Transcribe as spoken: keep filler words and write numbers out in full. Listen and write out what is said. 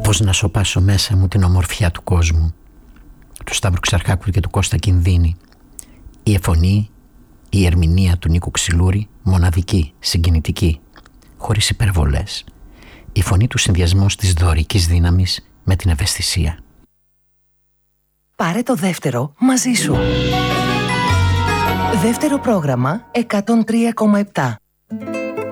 Πώς να σωπάσω μέσα μου την ομορφιά του κόσμου, του Σταύρου Ξαρχάκου και του Κώστα Κινδύνη. Η εφωνή, η ερμηνεία του Νίκου Ξυλούρη, μοναδική, συγκινητική, χωρίς υπερβολές. Η φωνή του συνδυασμός της δωρικής δύναμης με την ευαισθησία. Πάρε το δεύτερο μαζί σου. Δεύτερο πρόγραμμα εκατόν τρία κόμμα επτά.